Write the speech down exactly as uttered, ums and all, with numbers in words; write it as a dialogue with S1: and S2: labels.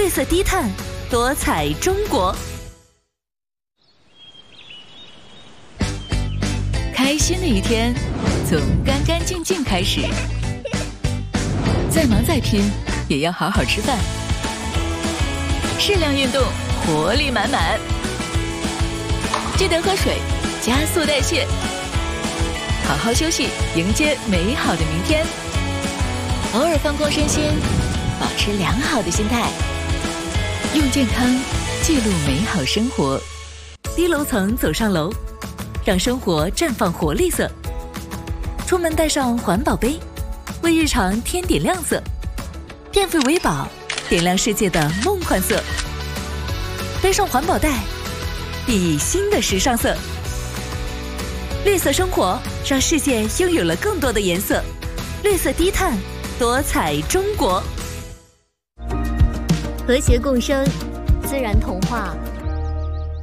S1: 绿色低碳，多彩中国。开心的一天，从干干净净开始。再忙再拼，也要好好吃饭。适量运动，活力满满。记得喝水，加速代谢。好好休息，迎接美好的明天。偶尔放空身心，保持良好的心态。用健康记录美好生活。低楼层走上楼，让生活绽放活力色。出门带上环保杯，为日常添点亮色。电费为宝，点亮世界的梦幻色。背上环保袋，熠熠新的时尚色。绿色生活，让世界拥有了更多的颜色。绿色低碳，多彩中国。
S2: 和谐共生，自然童话